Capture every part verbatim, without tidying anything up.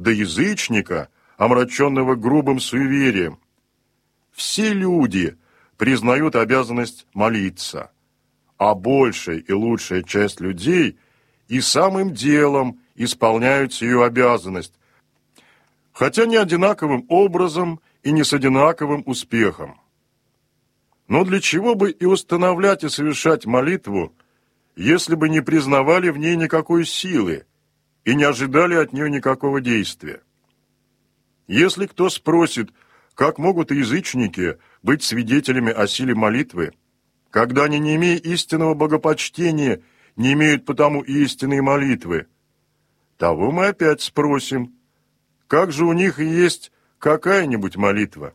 до язычника, омраченного грубым суеверием. Все люди признают обязанность молиться, а большая и лучшая часть людей и самым делом исполняют сию обязанность, хотя не одинаковым образом и не с одинаковым успехом. Но для чего бы и установлять и совершать молитву, если бы не признавали в ней никакой силы и не ожидали от нее никакого действия? Если кто спросит, как могут язычники быть свидетелями о силе молитвы, когда они, не имея истинного богопочтения, не имеют потому и истинной молитвы, того мы опять спросим, как же у них и есть какая-нибудь молитва?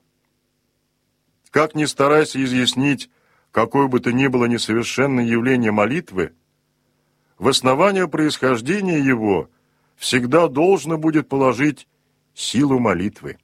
Как ни старайся изъяснить какое бы то ни было несовершенное явление молитвы, в основание происхождения его всегда должно будет положить силу молитвы.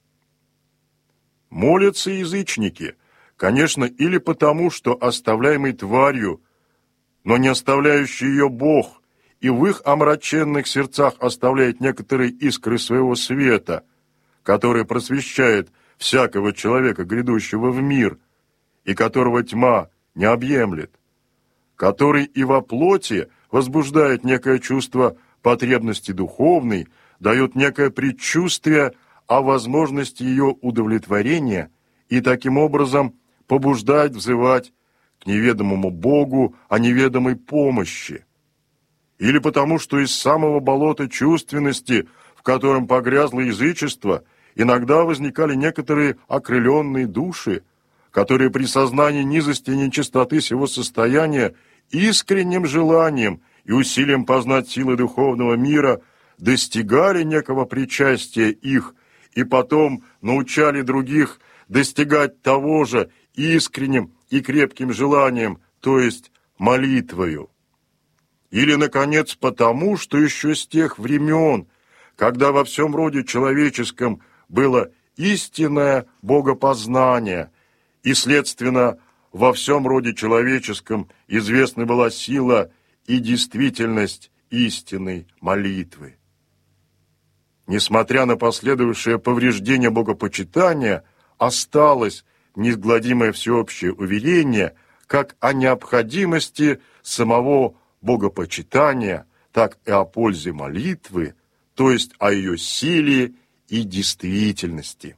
Молятся язычники, конечно, или потому, что оставляемый тварью, но не оставляющий ее Бог, и в их омраченных сердцах оставляет некоторые искры своего света, который просвещает всякого человека, грядущего в мир, и которого тьма не объемлет, который и во плоти возбуждает некое чувство потребности духовной, дает некое предчувствие о возможности ее удовлетворения и таким образом побуждает взывать к неведомому Богу о неведомой помощи. Или потому, что из самого болота чувственности, в котором погрязло язычество, иногда возникали некоторые окрыленные души, которые при сознании низости и нечистоты сего состояния искренним желанием и усилием познать силы духовного мира достигали некого причастия их и потом научали других достигать того же искренним и крепким желанием, то есть молитвою. Или, наконец, потому, что еще с тех времен, когда во всем роде человеческом было истинное богопознание, и, следственно, во всем роде человеческом известна была сила и действительность истинной молитвы. Несмотря на последовавшее повреждение богопочитания, осталось неизгладимое всеобщее уверение как о необходимости самого богопочитания, так и о пользе молитвы, то есть о ее силе и действительности.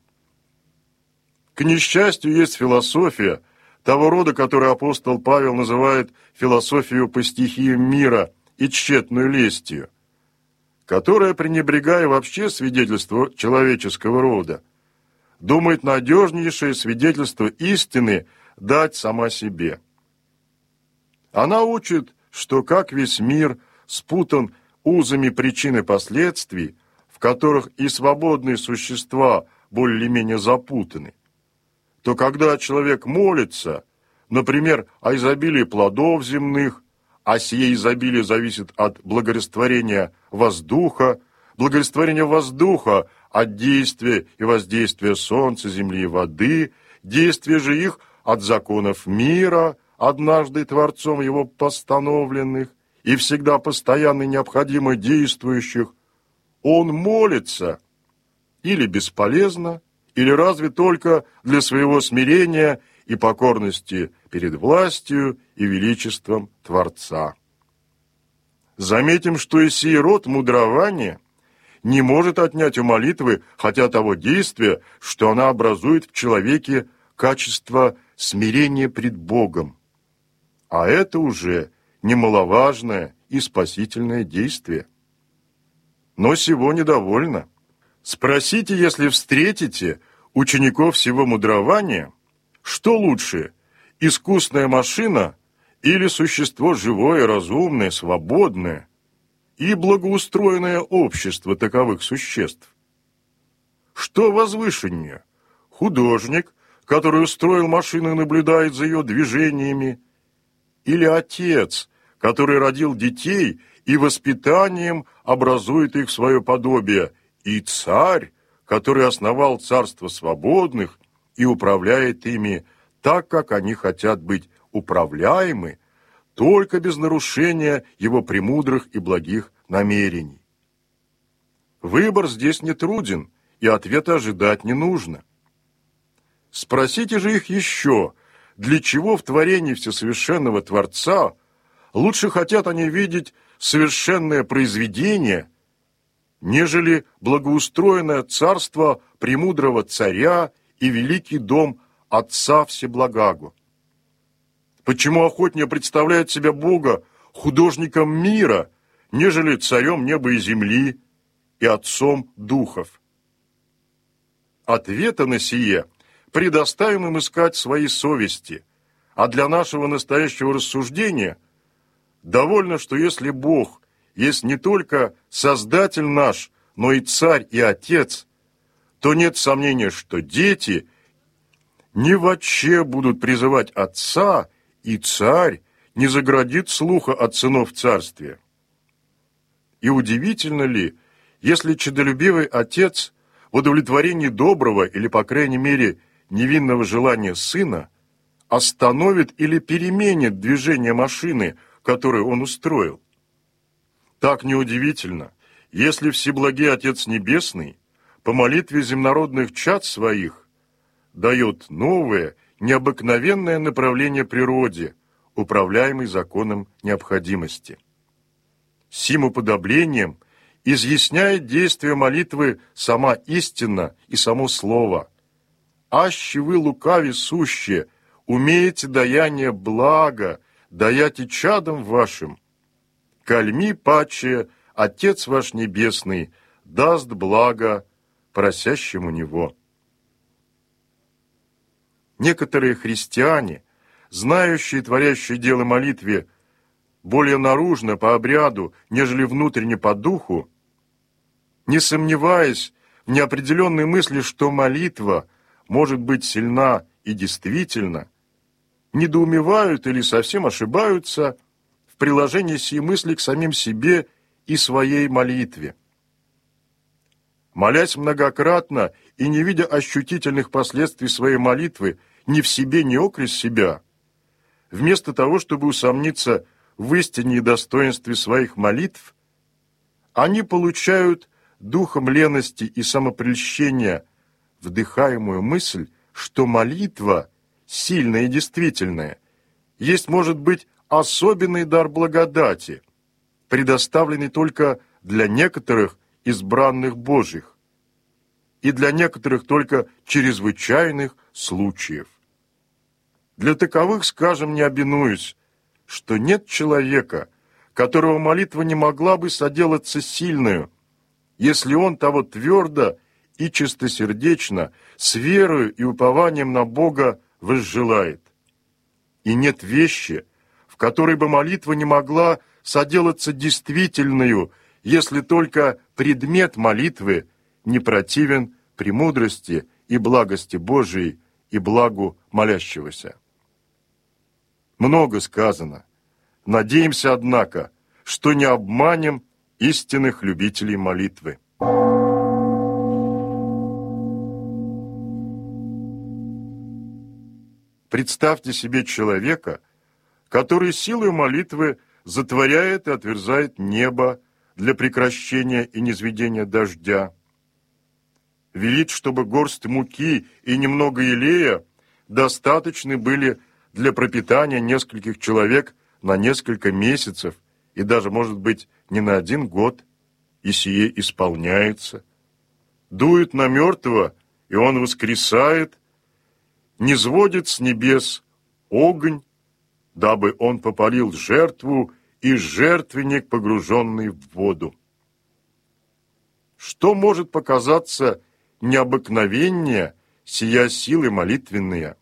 К несчастью, есть философия того рода, которую апостол Павел называет философию по стихиям мира и тщетную лестью, которая, пренебрегая вообще свидетельство человеческого рода, думает надежнейшее свидетельство истины дать сама себе. Она учит, что как весь мир спутан узами причин и последствий, в которых и свободные существа более-менее запутаны, то когда человек молится, например, о изобилии плодов земных, а сие изобилие зависит от благорастворения воздуха, благорастворение воздуха от действия и воздействия солнца, земли и воды, действия же их от законов мира, однажды Творцом его постановленных и всегда постоянно необходимо действующих, он молится или бесполезно, или разве только для своего смирения и покорности перед властью и величеством Творца. Заметим, что и сей род мудрования не может отнять у молитвы, хотя того действия, что она образует в человеке качество смирения пред Богом. А это уже немаловажное и спасительное действие. Но сего недовольно. Спросите, если встретите учеников всего мудрования, что лучше, искусная машина или существо живое, разумное, свободное и благоустроенное общество таковых существ? Что возвышеннее, художник, который устроил машину и наблюдает за ее движениями, или отец, который родил детей и воспитанием образует их в свое подобие, и царь, который основал царство свободных и управляет ими так, как они хотят быть управляемы, только без нарушения его премудрых и благих намерений. Выбор здесь не труден, и ответа ожидать не нужно. Спросите же их еще, для чего в творении Всесовершенного Творца лучше хотят они видеть совершенное произведение, нежели благоустроенное царство премудрого царя и великий дом Отца Всеблагаго. Почему охотнее представляют себя Бога художником мира, нежели царем неба и земли и отцом духов? Ответа на сие предоставим им искать своей совести, а для нашего настоящего рассуждения довольно, что если Бог есть не только Создатель наш, но и Царь и Отец, то нет сомнения, что дети не вообще будут призывать Отца, и Царь не заградит слуха от сынов Царствия. И удивительно ли, если чадолюбивый Отец в удовлетворении доброго или, по крайней мере, невинного желания сына остановит или переменит движение машины, которую он устроил? Так неудивительно, если Всеблагий Отец Небесный по молитве земнородных чад своих дает новое, необыкновенное направление природе, управляемой законом необходимости. Сим уподоблением изъясняет действие молитвы сама истина и само слово. «Аще вы, лукави сущие, умеете даяние блага, даяте чадам вашим, кальми паче Отец ваш Небесный даст благо просящему Него». Некоторые христиане, знающие и творящие дело молитве более наружно по обряду, нежели внутренне по духу, не сомневаясь в неопределенной мысли, что молитва может быть сильна и действительна, недоумевают или совсем ошибаются в приложении сей мысли к самим себе и своей молитве. Молясь многократно и не видя ощутительных последствий своей молитвы ни в себе, ни окрест себя, вместо того, чтобы усомниться в истине и достоинстве своих молитв, они получают духом лености и самопрельщения вдыхаемую мысль, что молитва, сильная и действительная, есть, может быть, особенный дар благодати, предоставленный только для некоторых избранных Божьих и для некоторых только чрезвычайных случаев. Для таковых, скажем, не обинуюсь, что нет человека, которого молитва не могла бы соделаться сильную, если он того твердо и чистосердечно, с верою и упованием на Бога возжелает. И нет вещи, в которой бы молитва не могла соделаться действительною, если только предмет молитвы не противен премудрости и благости Божией и благу молящегося. Много сказано. Надеемся, однако, что не обманем истинных любителей молитвы. Представьте себе человека, который силой молитвы затворяет и отверзает небо для прекращения и низведения дождя, велит, чтобы горсть муки и немного елея достаточны были для пропитания нескольких человек на несколько месяцев и даже, может быть, не на один год, и сие исполняется. Дует на мертвого, и он воскресает, низводит с небес огонь, дабы он попалил жертву и жертвенник, погруженный в воду. Что может показаться необыкновеннее сия силы молитвенные?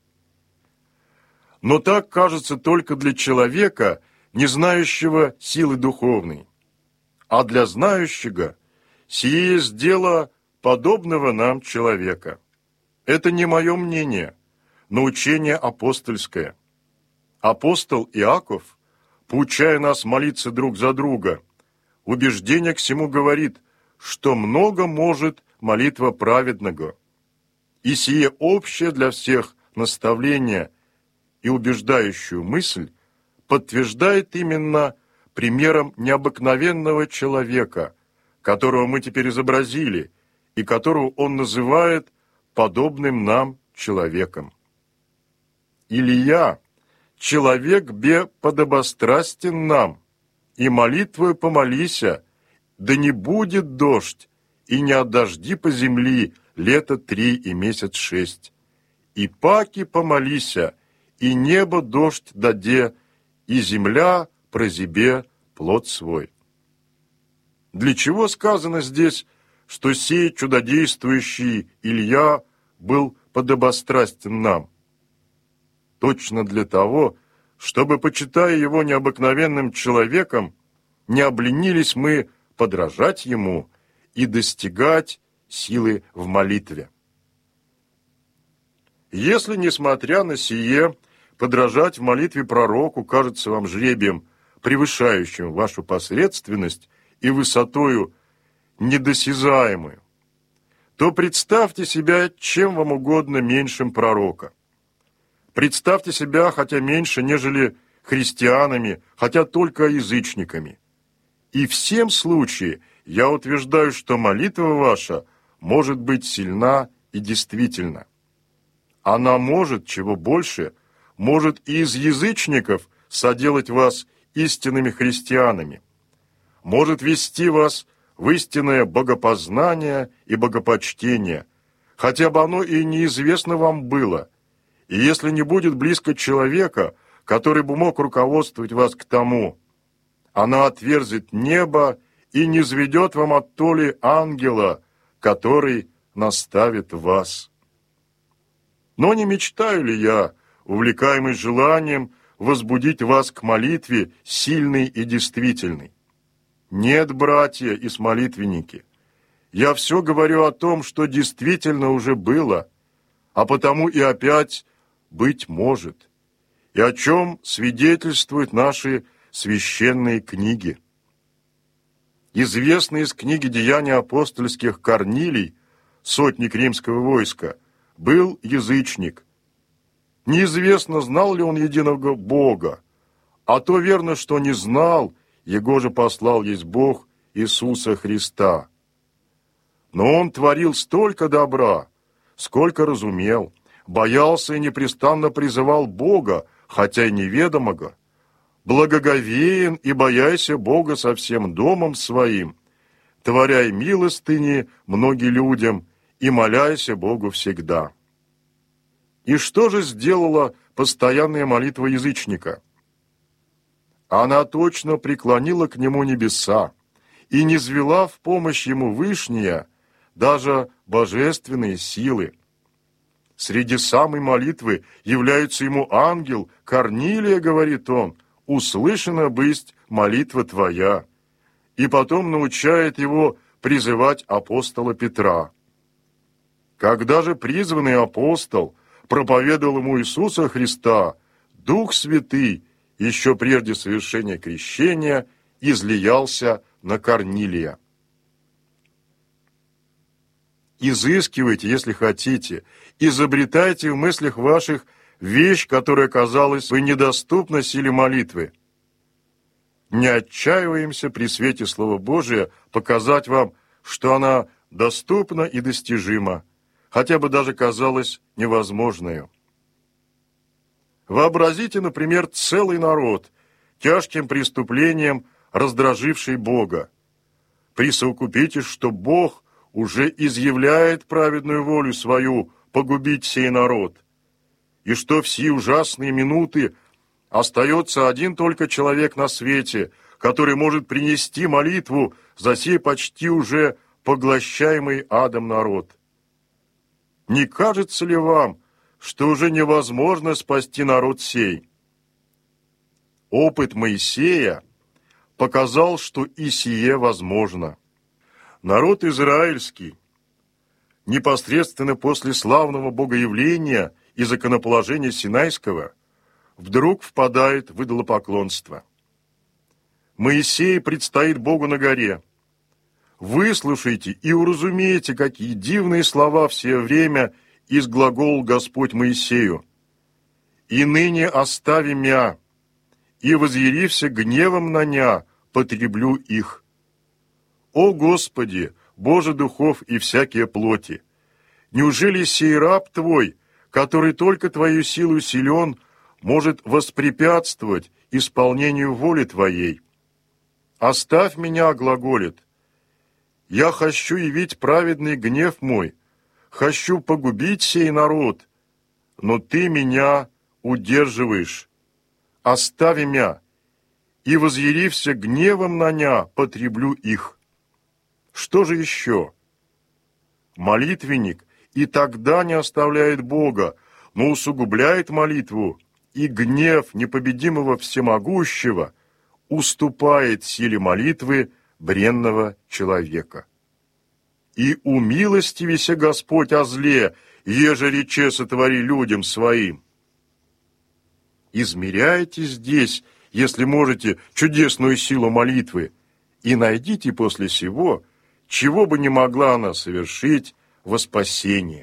Но так кажется только для человека, не знающего силы духовной. А для знающего сие есть дело подобного нам человека. Это не мое мнение, но учение апостольское. Апостол Иаков, поучая нас молиться друг за друга, убеждение к сему говорит, что много может молитва праведного. И сие общее для всех наставление и убеждающую мысль подтверждает именно примером необыкновенного человека, которого мы теперь изобразили, и которого он называет подобным нам человеком. Илия, человек бе подобострастен нам, и молитвою помолися, да не будет дождь, и не от дожди по земли лето три и месяц шесть. И паки помолися, и небо дождь даде, и земля прозебе плод свой. Для чего сказано здесь, что сей чудодействующий Илья был подобострастен нам? Точно для того, чтобы, почитая его необыкновенным человеком, не обленились мы подражать ему и достигать силы в молитве. Если, несмотря на сие, подражать в молитве пророку кажется вам жребием, превышающим вашу посредственность и высотою недосязаемую, то представьте себя чем вам угодно меньшим пророка. Представьте себя хотя меньше, нежели христианами, хотя только язычниками. И в всем случае я утверждаю, что молитва ваша может быть сильна и действительна. Она может, чего больше, может и из язычников соделать вас истинными христианами, может вести вас в истинное богопознание и богопочтение, хотя бы оно и неизвестно вам было. И если не будет близко человека, который бы мог руководствовать вас к тому, она отверзит небо и низведет вам оттоле ангела, который наставит вас. Но не мечтаю ли я, увлекаемый желанием, возбудить вас к молитве сильной и действительной? Нет, братья и смолитвенники, я все говорю о том, что действительно уже было, а потому и опять быть может, и о чем свидетельствуют наши священные книги. Известный из книги «Деяния апостольских» Корнилий, сотник римского войска, был язычник. Неизвестно, знал ли он единого Бога, а то верно, что не знал, его же послал есть Бог Иисуса Христа. Но он творил столько добра, сколько разумел, боялся и непрестанно призывал Бога, хотя и неведомого, благоговеен и бояйся Бога со всем домом своим, творяй милостыни многим людям и моляйся Богу всегда. И что же сделала постоянная молитва язычника? Она точно преклонила к нему небеса и низвела в помощь ему вышние, даже божественные силы. Среди самой молитвы является ему ангел. «Корнилия, — говорит он, — услышана бысть молитва твоя». И потом научает его призывать апостола Петра. Когда же призванный апостол проповедовал ему Иисуса Христа, Дух Святый, еще прежде совершения крещения, излиялся на Корнилия. Изыскивайте, если хотите, изобретайте в мыслях ваших вещь, которая казалась бы недоступна силе молитвы. Не отчаиваемся при свете Слова Божия показать вам, что она доступна и достижима, хотя бы даже казалась невозможною. Вообразите, например, целый народ, тяжким преступлением раздраживший Бога. Присовокупите, что Бог уже изъявляет праведную волю свою погубить сей народ, и что в сии ужасные минуты остается один только человек на свете, который может принести молитву за сей почти уже поглощаемый адом народ. Не кажется ли вам, что уже невозможно спасти народ сей? Опыт Моисея показал, что и сие возможно. Народ израильский непосредственно после славного богоявления и законоположения Синайского вдруг впадает в идолопоклонство. Моисею предстоит Богу на горе. Выслушайте и уразумейте, какие дивные слова в сие время изглаголал Господь Моисею. «И ныне остави мя, и возъярився гневом на ня, потреблю их. «О Господи, Боже духов и всякие плоти! Неужели сей раб Твой, который только Твою силу силен, может воспрепятствовать исполнению воли Твоей? Оставь меня, глаголит. Я хочу явить праведный гнев мой, хочу погубить сей народ, но Ты меня удерживаешь. Остави меня, и, возъярився гневом на ня, потреблю их». Что же еще? Молитвенник и тогда не оставляет Бога, но усугубляет молитву, и гнев непобедимого всемогущего уступает силе молитвы бренного человека. «И умилостивися Господь о зле, еже рече сотвори людям своим». Измеряйте здесь, если можете, чудесную силу молитвы, и найдите после сего, чего бы не могла она совершить во спасение.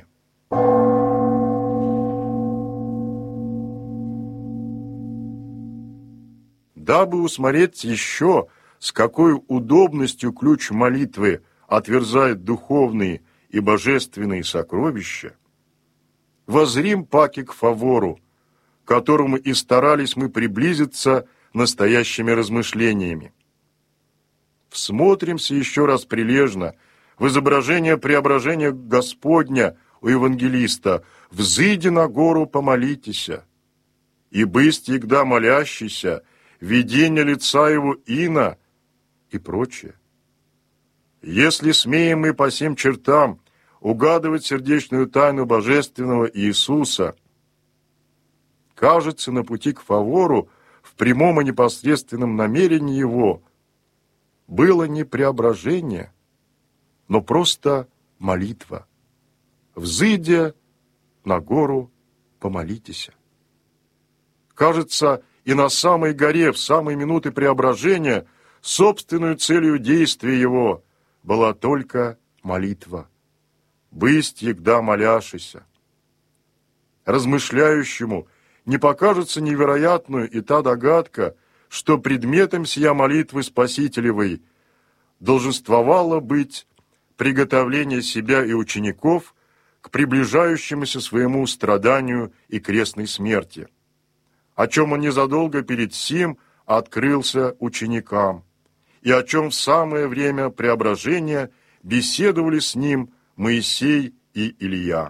Дабы усмотреть еще, с какой удобностью ключ молитвы отверзает духовные и божественные сокровища, воззрим паки к фавору, к которому и старались мы приблизиться настоящими размышлениями. Всмотримся еще раз прилежно в изображение преображения Господня у евангелиста: «Взыди на гору, помолитеся, и бысть егда молящийся, видение лица его ина» и прочее. Если смеем мы по сим чертам угадывать сердечную тайну божественного Иисуса, кажется, на пути к фавору в прямом и непосредственном намерении его было не преображение, но просто молитва. «Взыдя на гору, помолитеся». Кажется, и на самой горе, в самые минуты преображения, собственную целью действия его была только молитва. «Бысть егда моляшися». Размышляющему не покажется невероятную и та догадка, что предметом сия молитвы Спасителевой долженствовало быть приготовление себя и учеников к приближающемуся своему страданию и крестной смерти, о чем он незадолго перед сим открылся ученикам, и о чем в самое время преображения беседовали с ним Моисей и Илья.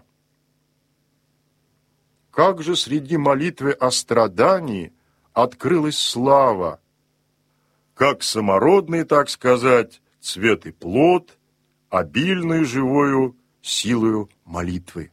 Как же среди молитвы о страдании открылась слава, как самородный, так сказать, цвет и плод, обильную живою силою молитвы.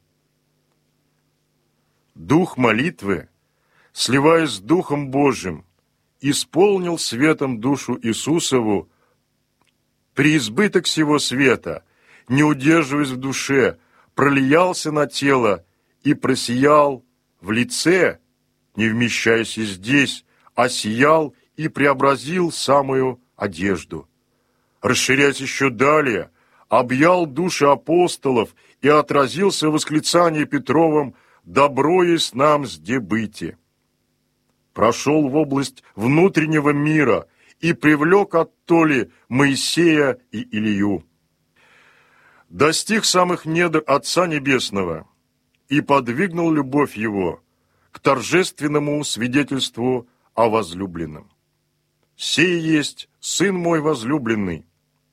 Дух молитвы, сливаясь с Духом Божьим, исполнил светом душу Иисусову, преизбыток сего света, не удерживаясь в душе, пролиялся на тело и просиял в лице, не вмещаясь и здесь, а сиял и преобразил самую одежду. Расширяясь еще далее, объял души апостолов и отразился в восклицании Петровым: «Добро есть нам сде быти». Прошел в область внутреннего мира и привлек оттоли Моисея и Илью. Достиг самых недр Отца Небесного и подвигнул любовь Его к торжественному свидетельству о возлюбленном. «Сей есть Сын мой возлюбленный».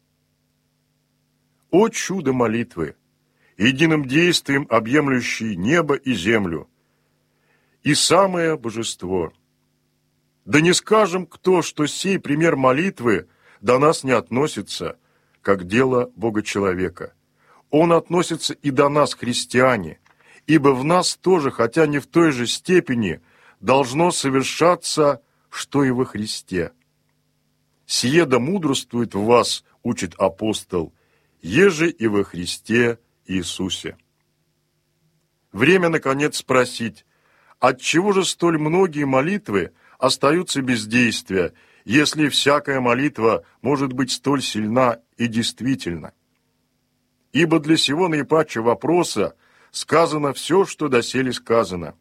О чудо молитвы, единым действием объемлющей небо и землю, и самое божество! Да не скажем кто, что сей пример молитвы до нас не относится, как дело Бога-человека. Он относится и до нас, христиане, ибо в нас тоже, хотя не в той же степени, должно совершаться, что и во Христе. «Сие да мудрствует в вас, — учит апостол, — еже и во Христе Иисусе». Время, наконец, спросить, отчего же столь многие молитвы остаются без действия, если всякая молитва может быть столь сильна и действительна? Ибо для сего наипаче вопроса сказано все, что доселе сказано.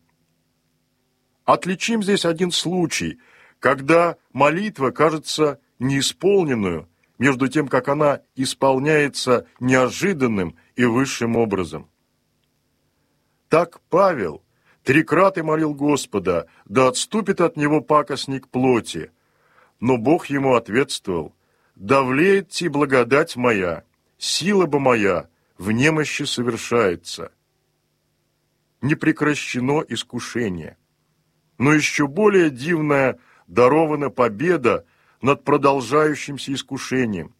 Отличим здесь один случай, когда молитва кажется неисполненную, между тем, как она исполняется неожиданным и высшим образом. Так Павел трикраты молил Господа, да отступит от него пакостник плоти, но Бог ему ответствовал: «Да влеет ти благодать моя, сила бы моя в немощи совершается». Не прекращено искушение, но еще более дивная дарована победа над продолжающимся искушением.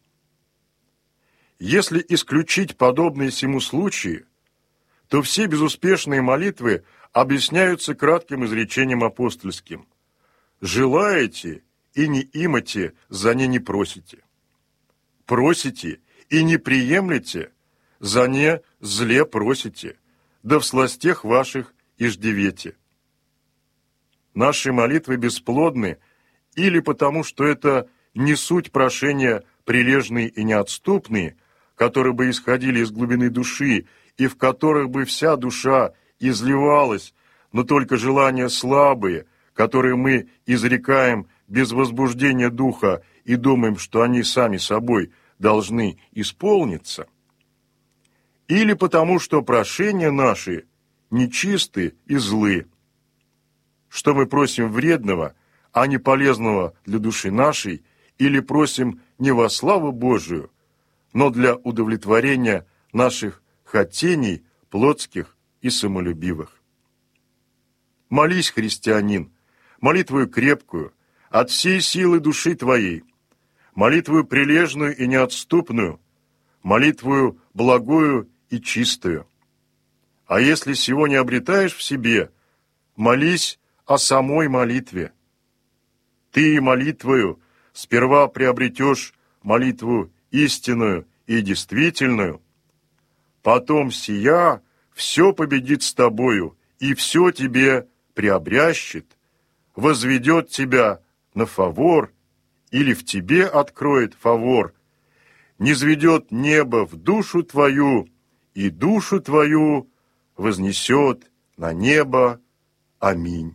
Если исключить подобные сему случаи, то все безуспешные молитвы объясняются кратким изречением апостольским: «Желаете и не имате, за не не просите. Просите и не приемлете, за не зле просите, да в сластях ваших иждевете». Наши молитвы бесплодны или потому, что это не суть прошения прилежные и неотступные, которые бы исходили из глубины души и в которых бы вся душа изливалась, но только желания слабые, которые мы изрекаем без возбуждения духа и думаем, что они сами собой должны исполниться, или потому, что прошения наши нечисты и злы, что мы просим вредного, а не полезного для души нашей, или просим не во славу Божию, но для удовлетворения наших хотений плотских и самолюбивых. Молись, христианин, молитвою крепкую, от всей силы души твоей, молитвою прилежную и неотступную, молитвою благую и чистую. А если сего не обретаешь в себе, молись о самой молитве. Ты молитвою сперва приобретешь молитву истинную и действительную, потом сия все победит с тобою и все тебе приобрящет, возведет тебя на фавор или в тебе откроет фавор, низведет небо в душу твою и душу твою вознесет на небо. Аминь.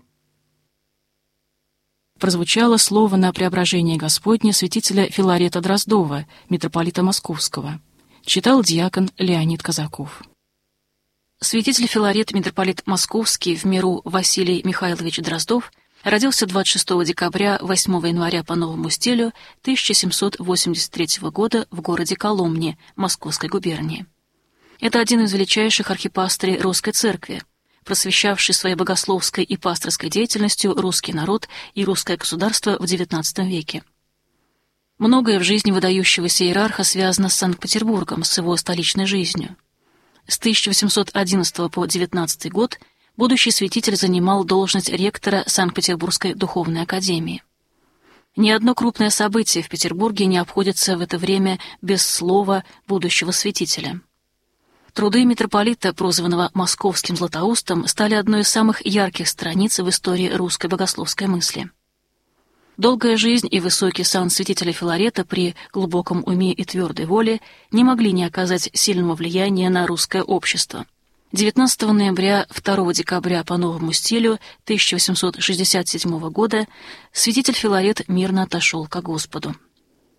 Прозвучало слово на преображение Господне святителя Филарета Дроздова, митрополита Московского. Читал диакон Леонид Казаков. Святитель Филарет, митрополит Московский, в миру Василий Михайлович Дроздов, родился двадцать шестого декабря — восьмого января по новому стилю тысяча семьсот восемьдесят третьего года в городе Коломне, Московской губернии. Это один из величайших архипастырей Русской Церкви, просвещавший своей богословской и пасторской деятельностью русский народ и русское государство в девятнадцатом веке. Многое в жизни выдающегося иерарха связано с Санкт-Петербургом, с его столичной жизнью. С тысяча восемьсот одиннадцатого по девятнадцатый год будущий святитель занимал должность ректора Санкт-Петербургской духовной академии. Ни одно крупное событие в Петербурге не обходится в это время без слова будущего святителя. Труды митрополита, прозванного Московским Златоустом, стали одной из самых ярких страниц в истории русской богословской мысли. Долгая жизнь и высокий сан святителя Филарета при глубоком уме и твердой воле не могли не оказать сильного влияния на русское общество. девятнадцатого ноября — второго декабря по новому стилю тысяча восемьсот шестьдесят седьмого года святитель Филарет мирно отошел ко Господу.